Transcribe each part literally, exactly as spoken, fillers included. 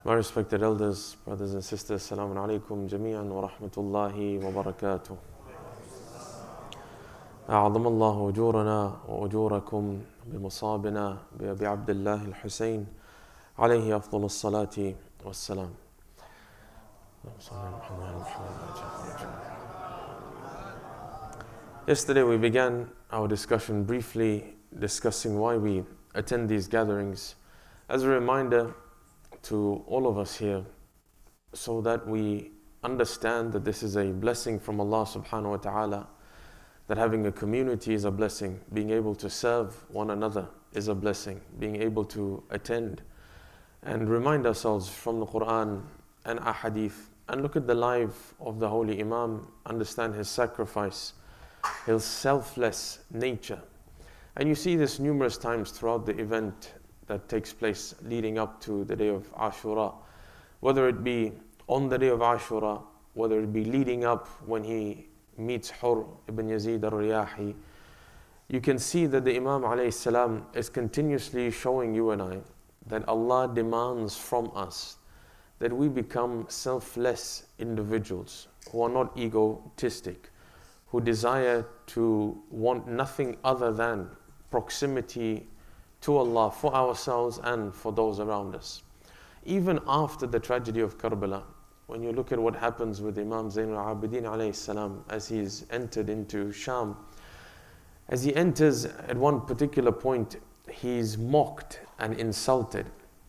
My respected elders, brothers and sisters, Assalamu alaikum jami'an wa rahmatullahi wa barakatuh. أعظم الله أجورنا وأجوركم بمصابنا بأبي عبد الله الحسين عليه أفضل الصلاة والسلام. Yesterday we began our discussion briefly discussing why we attend these gatherings as a reminder to all of us here, so that we understand that this is a blessing from Allah subhanahu wa ta'ala, that having a community is a blessing, being able to serve one another is a blessing, being able to attend and remind ourselves from the Quran and Ahadith and look at the life of the Holy Imam, understand his sacrifice, his selfless nature. And you see this numerous times throughout the event that takes place leading up to the day of Ashura, whether it be on the day of Ashura, whether it be leading up when he meets Hur ibn Yazid al-Riyahi. You can see that the Imam alayhi salam is continuously showing you and I that Allah demands from us that we become selfless individuals who are not egotistic, who desire to want nothing other than proximity to Allah for ourselves and for those around us. Even after the tragedy of Karbala, when you look at what happens with Imam Zain al-Abidin alayhi salam as he's entered into Sham, as he enters at one particular point, he's mocked and insulted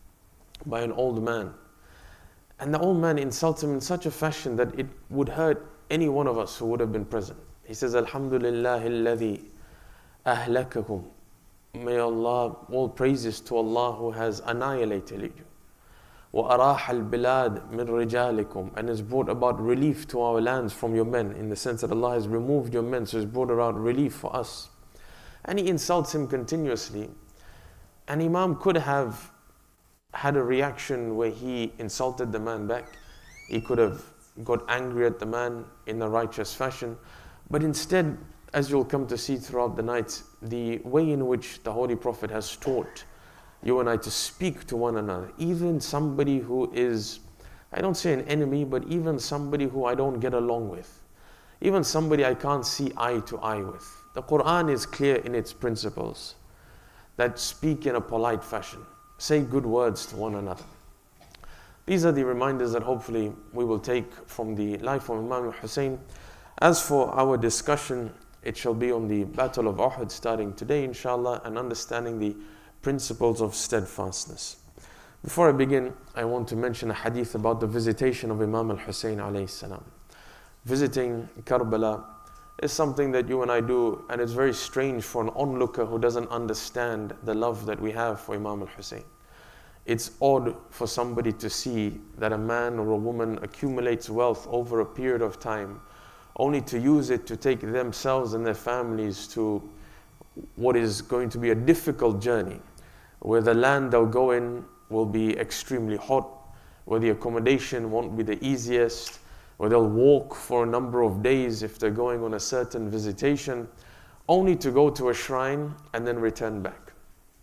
by an old man. And the old man insults him in such a fashion that it would hurt any one of us who would have been present. He says, Alhamdulillahi alladhi ahlakakum. May Allah, all praises to Allah who has annihilated you. وَأَرَاحَ الْبِلَادِ مِنْ رِجَالِكُمْ, and has brought about relief to our lands from your men, in the sense that Allah has removed your men, so has brought about relief for us. And he insults him continuously. And Imam could have had a reaction where he insulted the man back. He could have got angry at the man in a righteous fashion. But instead, as you'll come to see throughout the night, the way in which the Holy Prophet has taught you and I to speak to one another, even somebody who is, I don't say an enemy, but even somebody who I don't get along with, even somebody I can't see eye to eye with. The Quran is clear in its principles that speak in a polite fashion, say good words to one another. These are the reminders that hopefully we will take from the life of Imam Hussein. As for our discussion, it shall be on the Battle of Uhud starting today, inshallah, and understanding the principles of steadfastness. Before I begin, I want to mention a hadith about the visitation of Imam al-Hussein alayhi salam. Visiting Karbala is something that you and I do, and it's very strange for an onlooker who doesn't understand the love that we have for Imam al-Hussein. It's odd for somebody to see that a man or a woman accumulates wealth over a period of time, only to use it to take themselves and their families to what is going to be a difficult journey, where the land they'll go in will be extremely hot, where the accommodation won't be the easiest, where they'll walk for a number of days if they're going on a certain visitation, only to go to a shrine and then return back.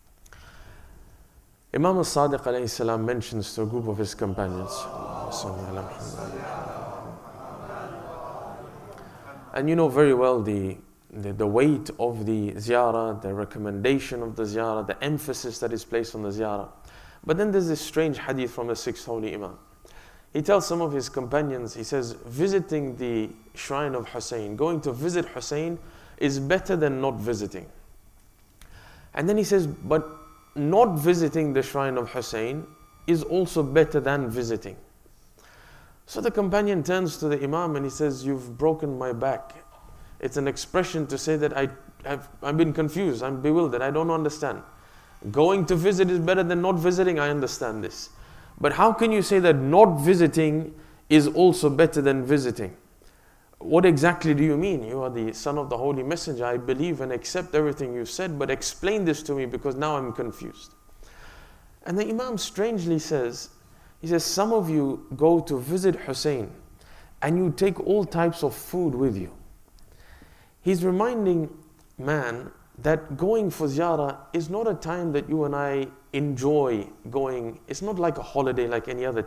Imam al-Sadiq alayhi salam mentions to a group of his companions, and you know very well the, the, the weight of the ziyarah, the recommendation of the ziyarah, the emphasis that is placed on the ziyarah. But then there's this strange hadith from the sixth holy Imam. He tells some of his companions, he says, visiting the shrine of Hussein, going to visit Hussein is better than not visiting. And then he says, but not visiting the shrine of Hussein is also better than visiting. So the companion turns to the Imam and he says, you've broken my back. It's an expression to say that I have, I've been confused, I'm bewildered, I don't understand. Going to visit is better than not visiting, I understand this. But how can you say that not visiting is also better than visiting? What exactly do you mean? You are the son of the Holy Messenger, I believe and accept everything you've said, but explain this to me because now I'm confused. And the Imam strangely says, he says, some of you go to visit Hussein and you take all types of food with you. He's reminding man that going for ziyarah is not a time that you and I enjoy going. It's not like a holiday like any other